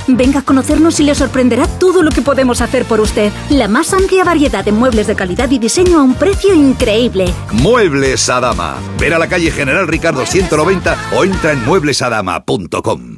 Venga a conocernos y le sorprenderá todo lo que podemos hacer por usted. La más amplia variedad de muebles de calidad y diseño a un precio increíble. Muebles Adama. Ver a la calle General Ricardo 190 o entra en mueblesadama.com.